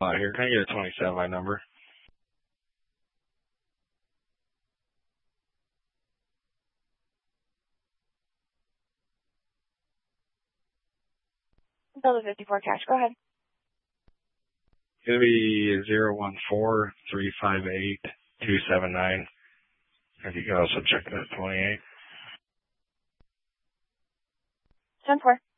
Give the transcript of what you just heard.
Here, can I get a 27 line number? Bill the 54 cash. Go ahead. It's going to be 014-358-279. If you can also check that 28. 10-4.